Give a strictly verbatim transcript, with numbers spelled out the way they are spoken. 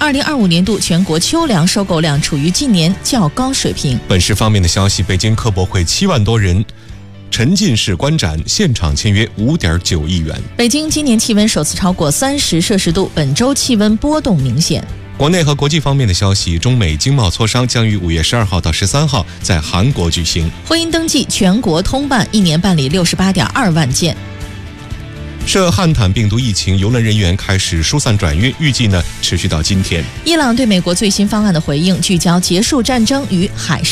二零二五年度全国秋粮收购量处于近年较高水平。 本市方面的消息，北京科博会七万多人沉浸式观展，现场签约五点九亿元。 北京今年气温首次超过三十摄氏度，本周气温波动明显。 国内和国际方面的消息，中美经贸磋商将于五月十二号到十三号在韩国举行。 婚姻登记全国通办，一年办理六十八点二万件。 涉汉坦病毒疫情，邮轮人员开始疏散转运，预计呢持续到今天。 伊朗对美国最新方案的回应聚焦结束战争与海